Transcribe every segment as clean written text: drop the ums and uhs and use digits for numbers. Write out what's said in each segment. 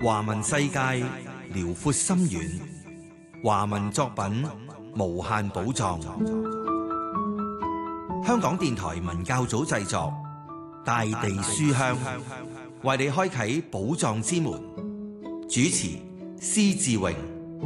華文世界遼闊深遠，華文作品無限寶藏。香港電台文教組製作，大地書香，為你開啟寶藏之門。主持施志榮。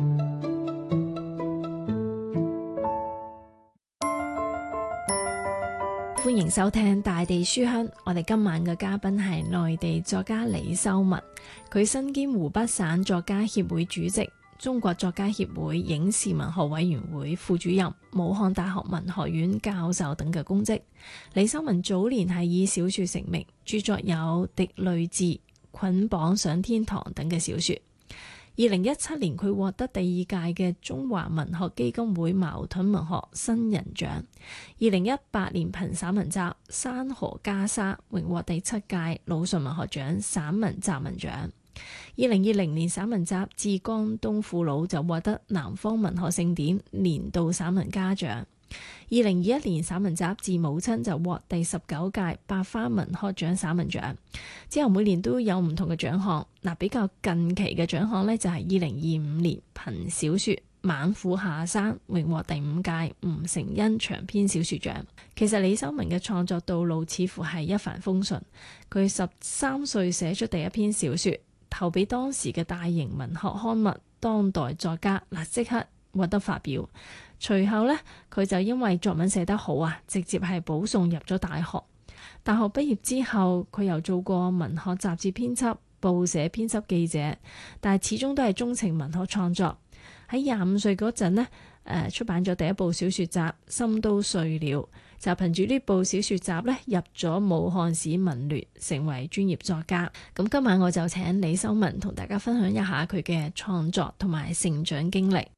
歡迎收聽大地書香，我哋今晚嘅嘉賓係內地作家李修文，佢身兼湖北省作家協會主席、中國作家協會影視文學委員會副主任、武漢大學文學院教授等嘅公職。李修文早年係以小說成名，著作有《滴淚誌》、《捆綁上天堂》等嘅小說。2017年佢獲得第2屆嘅中華文學基金會矛盾文學新人獎。2018年憑散文集《山河袈裟》榮獲第7屆魯迅文學獎散文集文獎。2020年散文集《致江東父老》就獲得南方文學盛典年度散文家獎。2021年散文集《致母親》就獲第19屆百花文學獎散文獎。之後每年都有唔同嘅獎項。比較近期嘅獎項呢，就係2025年憑小說《猛虎下山》榮獲第5屆吳承恩長篇小說獎。其實李修文嘅創作道路似乎係一帆風順。佢13歲寫出第一篇小說，投俾當時嘅大型文學刊物《當代作家》，即刻獲得發表。隨後呢，佢就因為作文寫得好直接係保送入咗大學。大學畢業之後，佢又做過文學雜誌編輯、報社編輯記者，但係始終都係鐘情文學創作。喺25歲嗰陣呢，出版咗第一部小說集《心都碎了》，就憑住呢部小說集呢，入咗武漢市文聯，成為專業作家。咁今晚我就請李修文同大家分享一下佢嘅創作同埋成長經歷。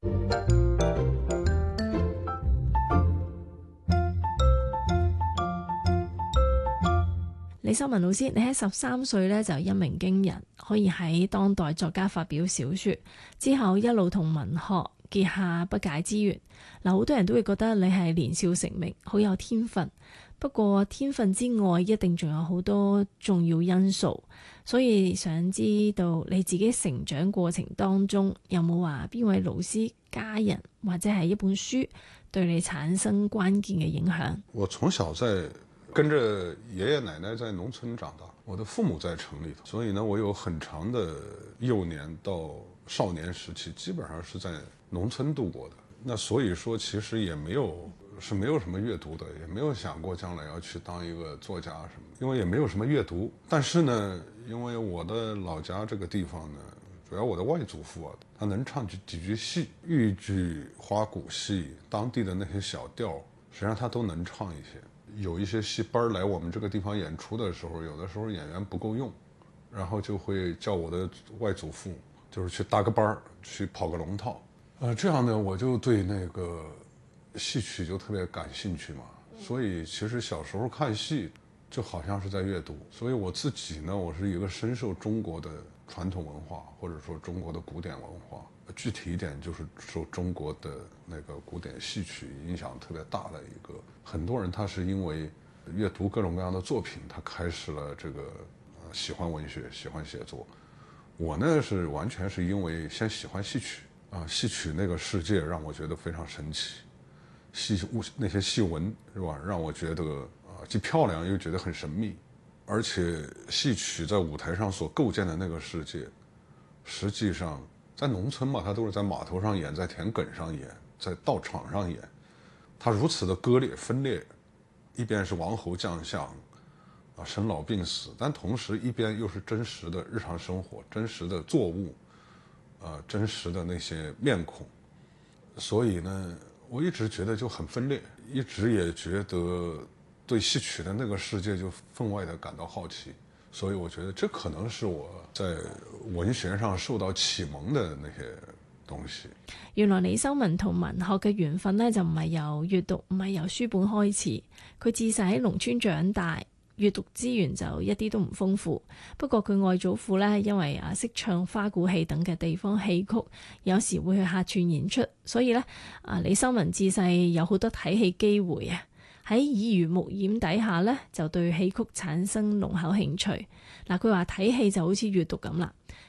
李修文老師，你喺13歲呢就一鳴驚人，可以喺當代作家發表小說，之後一路同文學結下不解之緣。好多人都會覺得你係年少成名，好有天分。不過天分之外，一定仲有好多重要因素。所以想知道你自己成長過程當中，有冇話邊位老師、家人或者係一本書對你產生關鍵嘅影響？ 我從小在跟着爺爺奶奶在農村長大，我的父母在城裏頭，所以呢，我有很長的幼年到少年時期，基本上是在農村度過的。那所以說，其實也沒有什麼閱讀的，也沒有想過將來要去當一個作家什麼，因為也沒有什麼閱讀。但是呢，因為我的老家這個地方呢，主要我的外祖父他能唱幾句戲，豫劇、花鼓戲，當地的那些小調，實際上他都能唱一些。有一些戲班來我們這個地方演出的時候，有的時候演員不夠用，然後就會叫我的外祖父，就是去搭個班，去跑個龍套。這樣呢，我就對那個戲曲就特別感興趣嘛。所以其實小時候看戲就好像是在閱讀。所以我自己呢，我是一個深受中國的傳統文化，或者說中國的古典文化，具體一點就是受中國的那個古典戲曲影響特別大的一個。很多人他是因為閱讀各種各樣的作品，他開始了這個喜歡文學，喜歡寫作。我呢是完全是因為先喜歡戲曲戲曲那個世界讓我覺得非常神奇，那些戲文是吧，讓我覺得既漂亮又覺得很神秘。而且戲曲在舞台上所構建的那個世界，實際上在農村嘛，它都是在碼頭上演，在田埂上演，在道場上演，它如此的割裂分裂，一邊是王侯將相生老病死，但同時一邊又是真實的日常生活，真實的作物真實的那些面孔。所以呢，我一直覺得就很分裂，一直也覺得對戲曲的那個世界就分外的感到好奇。所以我覺得這可能是我在文學上受到啟蒙的那些東西。 原來李修文同文學嘅緣分呢，就唔係由閱讀，唔係由書本開始。佢自細喺農村長大，閱讀資源就一啲都唔豐富。不過佢外祖父呢，因為識唱花鼓戲等嘅地方戲曲，有時會去客串演出，所以呢，李修文自細有好多睇戲機會啊。喺耳濡目染底下呢，就對戲曲產生濃厚興趣。佢話睇戲就好似閱讀咁啦。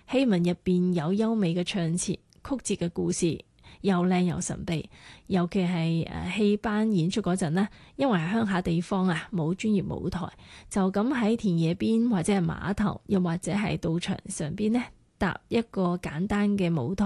戲文入邊有優美嘅唱詞、曲折嘅故事，又靚又神秘。尤其係戲班演出嗰陣呢，因為係鄉下地方啊，冇專業舞台，就咁喺田野邊或者係碼頭，又或者係道場上邊呢，搭一個簡單嘅舞台。